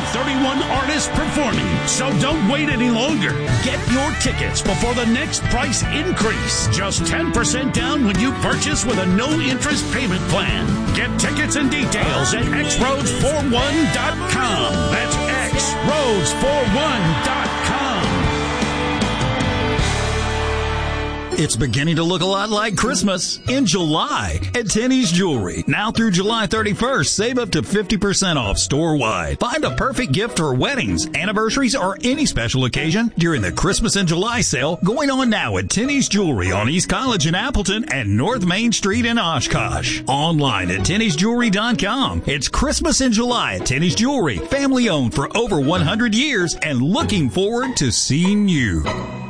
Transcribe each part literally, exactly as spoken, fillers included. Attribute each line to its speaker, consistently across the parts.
Speaker 1: thirty-one artists performing. So don't wait any longer. Get your tickets before the next price increase. Just ten percent down when you purchase with a no-interest payment plan. Get tickets and details at x roads forty-one dot com. That's x roads forty-one dot com.
Speaker 2: It's beginning to look a lot like Christmas in July at Tenney's Jewelry. Now through July thirty-first, save up to fifty percent off store-wide. Find a perfect gift for weddings, anniversaries, or any special occasion during the Christmas in July sale going on now at Tenney's Jewelry on East College in Appleton and North Main Street in Oshkosh. Online at tenneys jewelry dot com. It's Christmas in July at Tenney's Jewelry, family owned for over one hundred years and looking forward to seeing you.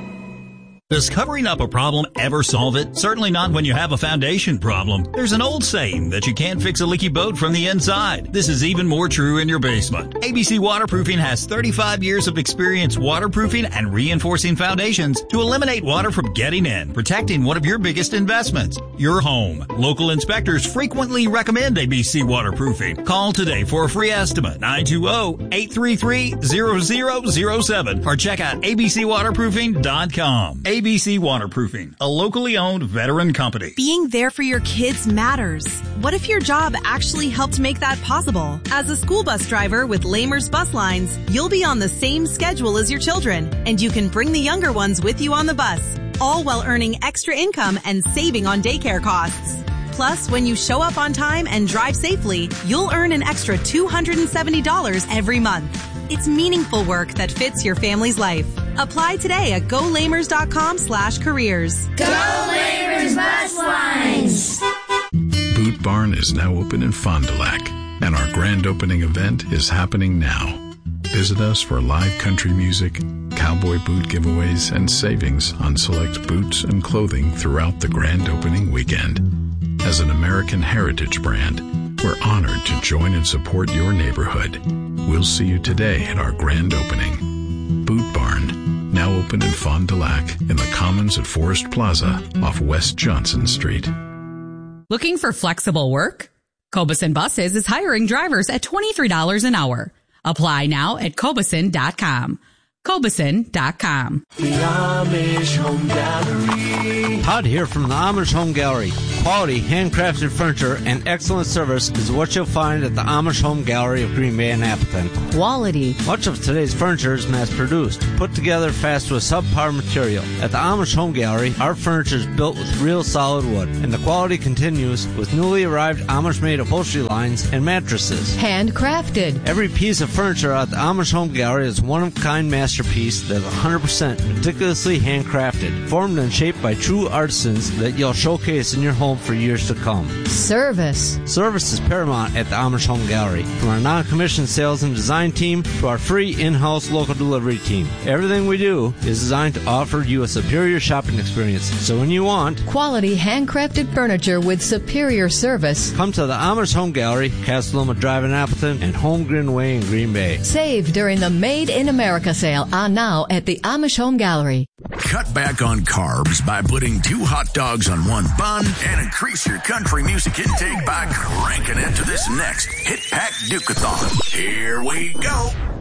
Speaker 2: Does covering up a problem ever solve it? Certainly not when you have a foundation problem. There's an old saying that you can't fix a leaky boat from the inside. This is even more true in your basement. A B C Waterproofing has thirty-five years of experience waterproofing and reinforcing foundations to eliminate water from getting in, protecting one of your biggest investments, your home. Local inspectors frequently recommend A B C Waterproofing. Call today for a free estimate, nine two zero, eight three three, zero zero zero seven, or check out a b c waterproofing dot com. A B C Waterproofing, a locally owned veteran company.
Speaker 3: Being there for your kids matters. What if your job actually helped make that possible? As a school bus driver with Lamers Bus Lines, you'll be on the same schedule as your children, and you can bring the younger ones with you on the bus, all while earning extra income and saving on daycare costs. Plus, when you show up on time and drive safely, you'll earn an extra two hundred seventy dollars every month. It's meaningful work that fits your family's life. Apply today at go lamers dot com slash careers.
Speaker 4: Go Lamers Bus Lines!
Speaker 5: Boot Barn is now open in Fond du Lac, and our grand opening event is happening now. Visit us for live country music, cowboy boot giveaways, and savings on select boots and clothing throughout the grand opening weekend. As an American heritage brand, we're honored to join and support your neighborhood. We'll see you today at our grand opening. Boot Barn, now open in Fond du Lac in the Commons at Forest Plaza off West Johnson Street.
Speaker 6: Looking for flexible work? Cobeson Buses is hiring drivers at twenty-three dollars an hour. Apply now at cobeson dot com. cobeson dot com.
Speaker 7: The Amish Home Gallery. Todd here from the Amish Home Gallery. Quality, handcrafted furniture and excellent service is what you'll find at the Amish Home Gallery of Green Bay and Appleton.
Speaker 8: Quality.
Speaker 7: Much of today's furniture is mass-produced, put together fast with subpar material. At the Amish Home Gallery, our furniture is built with real solid wood, and the quality continues with newly arrived Amish-made upholstery lines and mattresses.
Speaker 8: Handcrafted.
Speaker 7: Every piece of furniture at the Amish Home Gallery is one-of-a-kind masterpiece that is one hundred percent meticulously handcrafted, formed and shaped by true artisans that you'll showcase in your home for years to come.
Speaker 8: Service.
Speaker 7: Service is paramount at the Amish Home Gallery. From our non-commissioned sales and design team to our free in-house local delivery team. Everything we do is designed to offer you a superior shopping experience. So when you want
Speaker 8: quality handcrafted furniture with superior service,
Speaker 7: come to the Amish Home Gallery, Castleloma Drive in Appleton, and Holmgren Way in Green Bay.
Speaker 8: Save during the Made in America sale on now at the Amish Home Gallery.
Speaker 9: Cut back on carbs by putting two hot dogs on one bun and increase your country music intake by cranking it to this next Hit Pack Duke-a-thon. Here we go.